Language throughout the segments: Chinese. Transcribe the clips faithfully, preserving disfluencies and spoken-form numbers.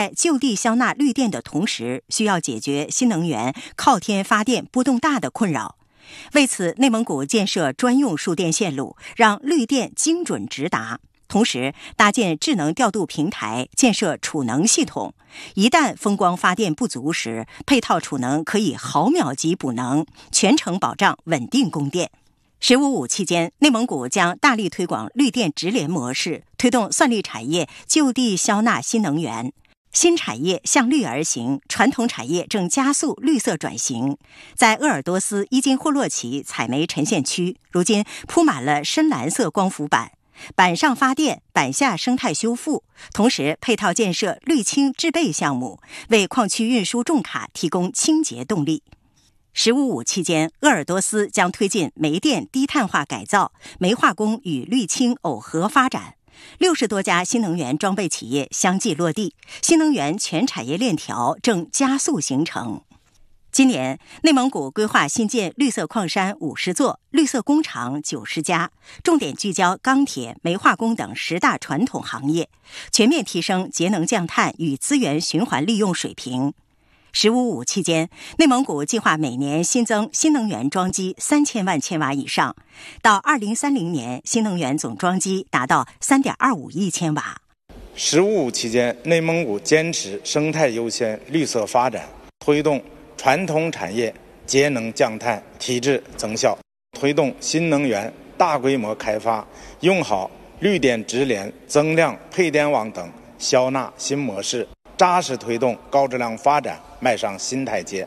在就地消纳绿电的同时，需要解决新能源靠天发电波动大的困扰。为此，内蒙古建设专用输电线路，让绿电精准直达。同时，搭建智能调度平台，建设储能系统。一旦风光发电不足时，配套储能可以毫秒级补能，全程保障稳定供电。十五五期间，内蒙古将大力推广绿电直连模式，推动算力产业就地消纳新能源。新产业向绿而行，传统产业正加速绿色转型。在鄂尔多斯伊金霍洛旗采煤沉县区，如今铺满了深蓝色光伏板。板上发电，板下生态修复，同时配套建设绿氢制备项目，为矿区运输重卡提供清洁动力。十五五期间，鄂尔多斯将推进煤电低碳化改造、煤化工与绿氢耦合发展。六十多家新能源装备企业相继落地，新能源全产业链条正加速形成。今年，内蒙古规划新建绿色矿山五十座，绿色工厂九十家，重点聚焦钢铁、煤化工等十大传统行业，全面提升节能降碳与资源循环利用水平。十五五期间，内蒙古计划每年新增新能源装机三千万千瓦以上，到二零三零年，新能源总装机达到三点二五亿千瓦。 十五五期间，内蒙古坚持生态优先、绿色发展，推动传统产业节能降碳、提质增效，推动新能源大规模开发，用好绿电直连、增量配电网等消纳新模式，扎实推动高质量发展迈上新台阶。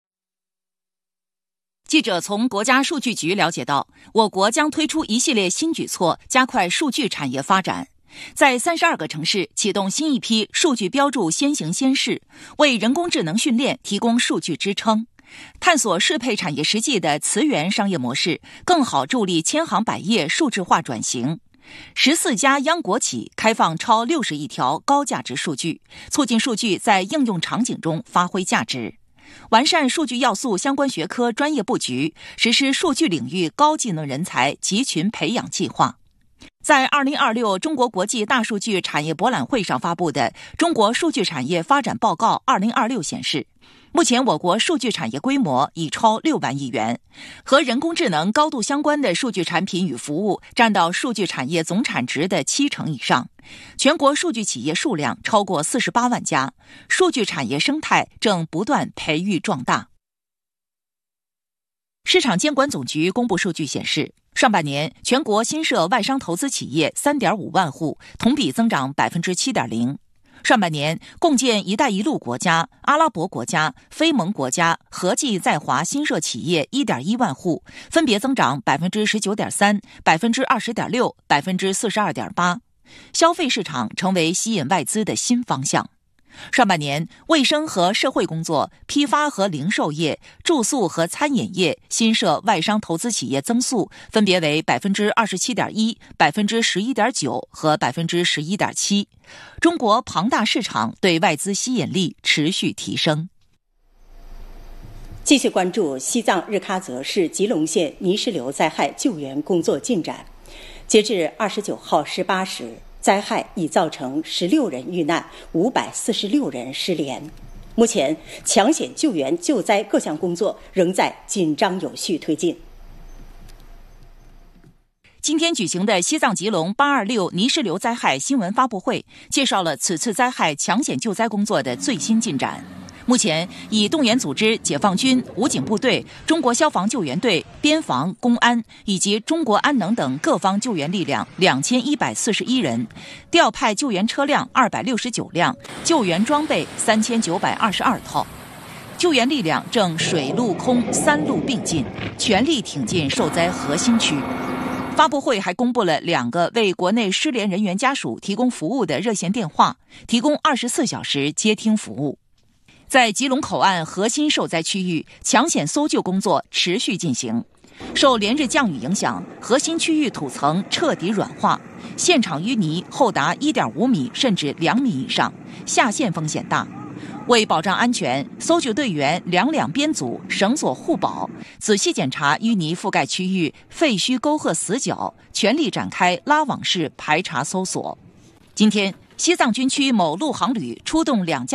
记者从国家数据局了解到，我国将推出一系列新举措，加快数据产业发展。在三十二个城市启动新一批数据标注先行先试，为人工智能训练提供数据支撑，探索适配产业实际的磁源商业模式，更好助力千行百业数字化转型。十四家央国企开放超六十亿条高价值数据，促进数据在应用场景中发挥价值。完善数据要素相关学科专业布局，实施数据领域高技能人才集群培养计划。在二零二六中国国际大数据产业博览会上发布的《中国数据产业发展报告二零二六》显示，目前我国数据产业规模已超六万亿元，和人工智能高度相关的数据产品与服务占到数据产业总产值的七成以上。全国数据企业数量超过四十八万家，数据产业生态正不断培育壮大。市场监管总局公布数据显示，上半年全国新设外商投资企业 三点五万户，同比增长 百分之七点零。上半年共建“一带一路”国家、阿拉伯国家、非盟国家合计在华新设企业 一点一万户，分别增长 百分之十九点三、百分之二十点六、百分之四十二点八。消费市场成为吸引外资的新方向。上半年，卫生和社会工作、批发和零售业、住宿和餐饮业新设外商投资企业增速分别为 百分之二十七点一、百分之十一点九 和 百分之十一点七。中国庞大市场对外资吸引力持续提升。 继续关注西藏日喀则市吉隆县泥石流灾害救援工作进展。截至二十九号十八时，灾害已造成十六人遇难，五百四十六人失联。目前，抢险救援救灾各项工作仍在紧张有序推进。 今天举行的西藏吉隆八二六泥石流灾害新闻发布会，介绍了此次灾害抢险救灾工作的最新进展。目前，以动员组织解放军、武警部队、中国消防救援队、边防、公安以及中国安能等各方救援力量两千一百四十一人，调派救援车辆二百六十九辆，救援装备三千九百二十二套。救援力量正水陆空三路并进，全力挺进受灾核心区。发布会还公布了两个为国内失联人员家属提供服务的热线电话，提供二十四小时接听服务。在吉隆口岸核心受灾区域，抢险搜救工作持续进行。受连日降雨影响，核心区域土层彻底软化，现场淤泥厚达 一点五米甚至两米以上，下陷风险大。为保障安全，搜救队员两两编组，绳索互保，仔细检查淤泥覆盖区域、废墟沟壑死角，全力展开拉网式排查搜索。今天，西藏军区某陆航旅出动两架